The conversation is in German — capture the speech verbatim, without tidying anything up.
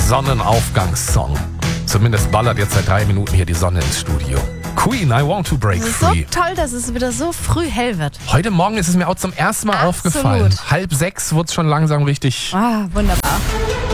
Sonnenaufgangssong. Zumindest ballert jetzt seit drei Minuten hier die Sonne ins Studio. Queen, I want to break Es ist free. so toll, dass es wieder so früh hell wird. Heute Morgen ist es mir auch zum ersten Mal Absolut. aufgefallen. Halb sechs wurde es schon langsam richtig. Ah, wunderbar.